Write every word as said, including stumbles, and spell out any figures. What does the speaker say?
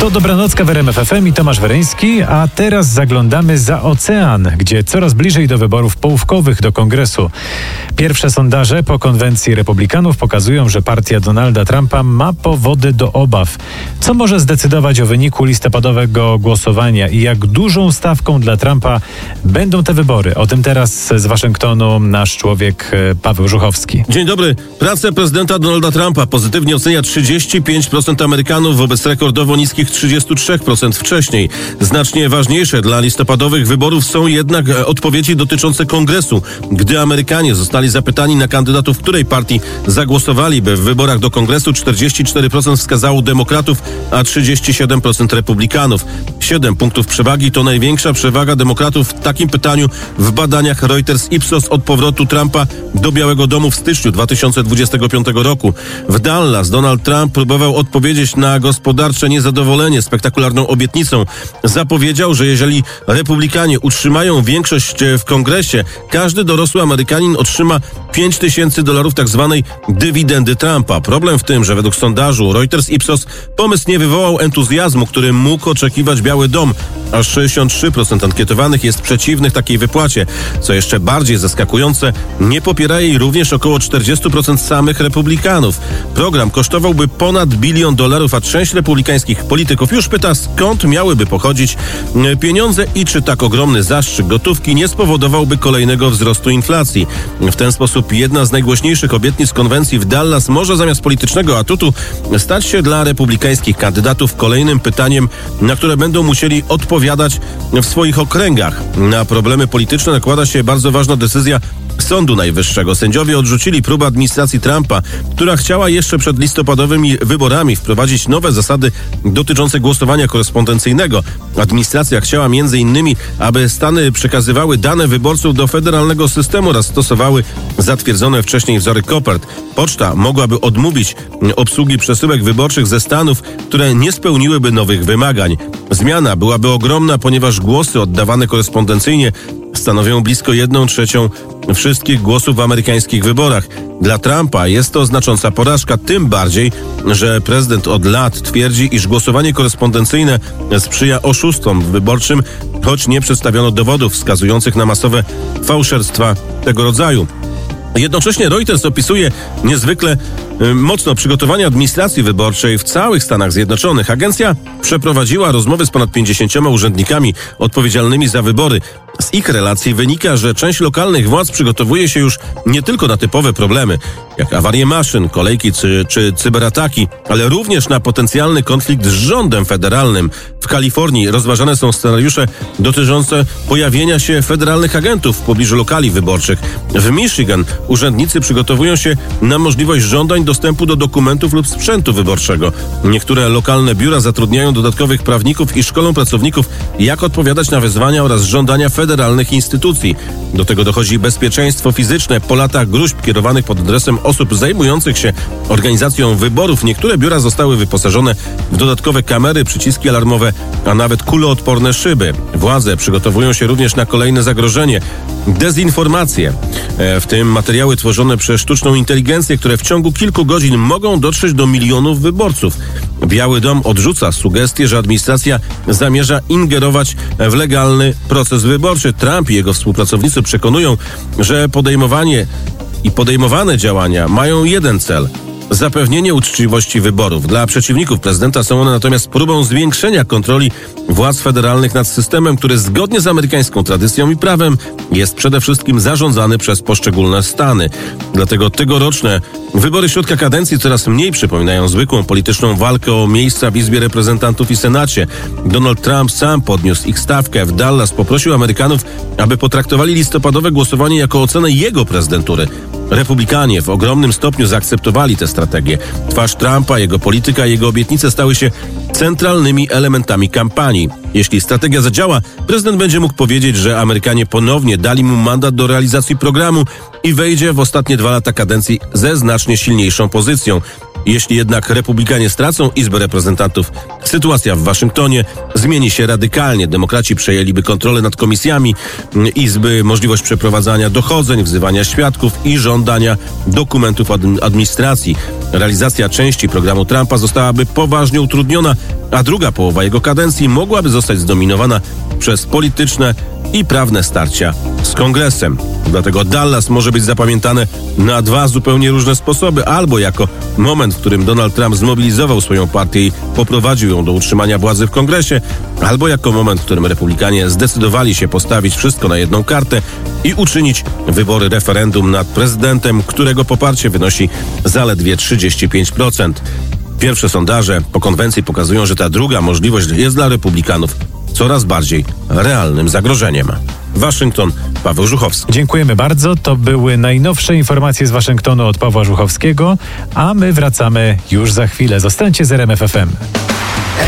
To Dobranocka w R M F F M i Tomasz Wereński, a teraz zaglądamy za ocean, gdzie coraz bliżej do wyborów połówkowych do Kongresu. Pierwsze sondaże po konwencji republikanów pokazują, że partia Donalda Trumpa ma powody do obaw. Co może zdecydować o wyniku listopadowego głosowania i jak dużą stawką dla Trumpa będą te wybory? O tym teraz z Waszyngtonu nasz człowiek Paweł Żuchowski. Dzień dobry. Pracę prezydenta Donalda Trumpa pozytywnie ocenia trzydzieści pięć procent Amerykanów wobec rekordowo niskich trzydzieści trzy procent wcześniej. Znacznie ważniejsze dla listopadowych wyborów są jednak odpowiedzi dotyczące Kongresu. Gdy Amerykanie zostali zapytani na kandydatów której partii zagłosowaliby w wyborach do Kongresu, czterdzieści cztery procent wskazało demokratów, a trzydzieści siedem procent republikanów. siedem punktów przewagi to największa przewaga demokratów w takim pytaniu w badaniach Reuters Ipsos od powrotu Trumpa do Białego Domu w styczniu dwa tysiące dwudziestego piątego roku. W Dallas Donald Trump próbował odpowiedzieć na gospodarcze niezadowolenie spektakularną obietnicą. Zapowiedział, że jeżeli republikanie utrzymają większość w Kongresie, każdy dorosły Amerykanin otrzyma pięć tysięcy dolarów tak zwanej dywidendy Trumpa. Problem w tym, że według sondażu Reuters Ipsos pomysł nie wywołał entuzjazmu, który mógł oczekiwać Biały Dom. Aż sześćdziesiąt trzy procent ankietowanych jest przeciwnych takiej wypłacie. Co jeszcze bardziej zaskakujące, nie popiera jej również około czterdzieści procent samych republikanów. Program kosztowałby ponad bilion dolarów, a część republikańskich polityków już pyta, skąd miałyby pochodzić pieniądze i czy tak ogromny zastrzyk gotówki nie spowodowałby kolejnego wzrostu inflacji. W ten sposób jedna z najgłośniejszych obietnic konwencji w Dallas może zamiast politycznego atutu stać się dla republikańskich kandydatów kolejnym pytaniem, na które będą musieli odpowiadać w swoich okręgach. Na problemy polityczne nakłada się bardzo ważna decyzja Sądu Najwyższego. Sędziowie odrzucili próbę administracji Trumpa, która chciała jeszcze przed listopadowymi wyborami wprowadzić nowe zasady dotyczące głosowania korespondencyjnego. Administracja chciała między innymi, aby Stany przekazywały dane wyborców do federalnego systemu oraz stosowały zatwierdzone wcześniej wzory kopert. Poczta mogłaby odmówić obsługi przesyłek wyborczych ze Stanów, które nie spełniłyby nowych wymagań. Zmiana byłaby ogromna, ponieważ głosy oddawane korespondencyjnie stanowią blisko jedną trzecią wszystkich głosów w amerykańskich wyborach. Dla Trumpa jest to znacząca porażka, tym bardziej, że prezydent od lat twierdzi, iż głosowanie korespondencyjne sprzyja oszustwom wyborczym, choć nie przedstawiono dowodów wskazujących na masowe fałszerstwa tego rodzaju. Jednocześnie Reuters opisuje niezwykle y, mocno przygotowanie administracji wyborczej w całych Stanach Zjednoczonych. Agencja przeprowadziła rozmowy z ponad pięćdziesięcioma urzędnikami odpowiedzialnymi za wybory. Z ich relacji wynika, że część lokalnych władz przygotowuje się już nie tylko na typowe problemy, jak awarie maszyn, kolejki czy, czy cyberataki, ale również na potencjalny konflikt z rządem federalnym. W Kalifornii rozważane są scenariusze dotyczące pojawienia się federalnych agentów w pobliżu lokali wyborczych. W Michigan urzędnicy przygotowują się na możliwość żądań dostępu do dokumentów lub sprzętu wyborczego. Niektóre lokalne biura zatrudniają dodatkowych prawników i szkolą pracowników, jak odpowiadać na wezwania oraz żądania federalnych instytucji. Do tego dochodzi bezpieczeństwo fizyczne. Po latach gróźb kierowanych pod adresem osób zajmujących się organizacją wyborów, niektóre biura zostały wyposażone w dodatkowe kamery, przyciski alarmowe, a nawet kuloodporne szyby. Władze przygotowują się również na kolejne zagrożenie – dezinformację. W tym materiały tworzone przez sztuczną inteligencję, które w ciągu kilku godzin mogą dotrzeć do milionów wyborców. Biały Dom odrzuca sugestię, że administracja zamierza ingerować w legalny proces wyborczy. Trump i jego współpracownicy przekonują, że podejmowanie i podejmowane działania mają jeden cel – zapewnienie uczciwości wyborów. Dla przeciwników prezydenta są one natomiast próbą zwiększenia kontroli władz federalnych nad systemem, który zgodnie z amerykańską tradycją i prawem jest przede wszystkim zarządzany przez poszczególne stany. Dlatego tegoroczne wybory środka kadencji coraz mniej przypominają zwykłą polityczną walkę o miejsca w Izbie Reprezentantów i Senacie. Donald Trump sam podniósł ich stawkę. W Dallas poprosił Amerykanów, aby potraktowali listopadowe głosowanie jako ocenę jego prezydentury. Republikanie w ogromnym stopniu zaakceptowali tę strategię. Twarz Trumpa, jego polityka i jego obietnice stały się centralnymi elementami kampanii. Jeśli strategia zadziała, prezydent będzie mógł powiedzieć, że Amerykanie ponownie dali mu mandat do realizacji programu i wejdzie w ostatnie dwa lata kadencji ze znacznie silniejszą pozycją. Jeśli jednak republikanie stracą Izbę Reprezentantów, sytuacja w Waszyngtonie zmieni się radykalnie. Demokraci przejęliby kontrolę nad komisjami Izby, możliwość przeprowadzania dochodzeń, wzywania świadków i żądania dokumentów administracji. Realizacja części programu Trumpa zostałaby poważnie utrudniona, a druga połowa jego kadencji mogłaby zostać zdominowana przez polityczne i prawne starcia z Kongresem. Dlatego Dallas może być zapamiętane na dwa zupełnie różne sposoby. Albo jako moment, w którym Donald Trump zmobilizował swoją partię i poprowadził ją do utrzymania władzy w Kongresie, albo jako moment, w którym Republikanie zdecydowali się postawić wszystko na jedną kartę i uczynić wybory referendum nad prezydentem, którego poparcie wynosi zaledwie trzydzieści pięć procent. Pierwsze sondaże po konwencji pokazują, że ta druga możliwość jest dla Republikanów coraz bardziej realnym zagrożeniem. Waszyngton, Paweł Żuchowski. Dziękujemy bardzo. To były najnowsze informacje z Waszyngtonu od Pawła Żuchowskiego, a my wracamy już za chwilę. Zostańcie z R M F F M.